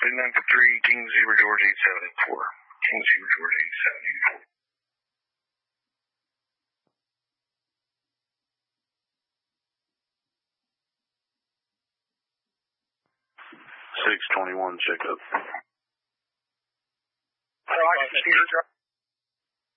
3, King Zebra George 874. King Zebra George 874. 621, check up. Roger,